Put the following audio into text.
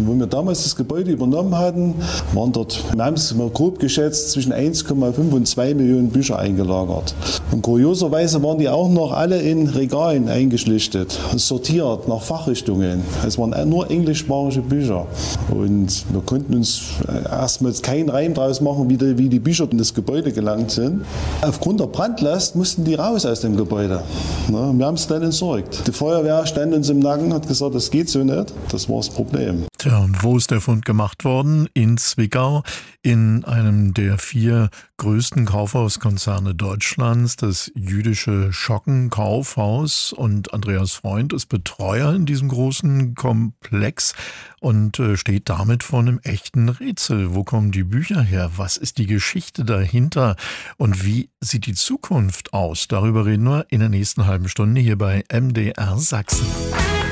Wo wir damals das Gebäude übernommen hatten, waren dort, wir haben es mal grob geschätzt, zwischen 1,5 und 2 Millionen Bücher eingelagert. Und kurioserweise waren die auch noch alle in Regalen eingeschlichtet, sortiert nach Fachrichtungen. Es waren nur englischsprachige Bücher. Und wir konnten uns erstmals keinen Reim draus machen, wie die Bücher in das Gebäude gelangt sind. Aufgrund der Brandlast mussten die raus aus dem Gebäude. Wir haben es dann entsorgt. Die Feuerwehr stand uns im Nacken, hat gesagt, das geht so nicht. Das war das Problem. Tja, und wo ist der Fund gemacht worden? In Zwickau, in einem der 4 größten Kaufhauskonzerne Deutschlands, das jüdische Schocken-Kaufhaus. Und Andreas Freund ist Betreuer in diesem großen Komplex und steht damit vor einem echten Rätsel. Wo kommen die Bücher her? Was ist die Geschichte dahinter? Und wie sieht die Zukunft aus? Darüber reden wir in der nächsten halben Stunde hier bei MDR Sachsen.